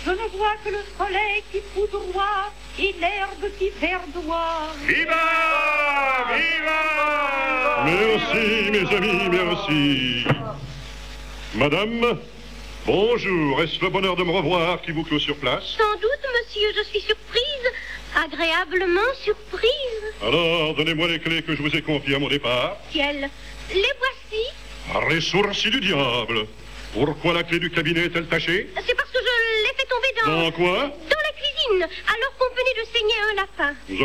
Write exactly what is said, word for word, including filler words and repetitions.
Je ne vois que le soleil qui foudroie et l'herbe qui verdoie. Viva! Viva! Merci, mes amis, merci. Madame, bonjour. Est-ce le bonheur de me revoir qui vous clôt sur place? Sans doute, monsieur, je suis surprise. Agréablement surprise. Alors, donnez-moi les clés que je vous ai confiées à mon départ. Ciel, les voici. Arrêt sourcil du diable. Pourquoi la clé du cabinet est-elle tachée? C'est parce que je l'ai fait tomber dans... Dans quoi? Dans la cuisine, alors qu'on venait de saigner un lapin. Nous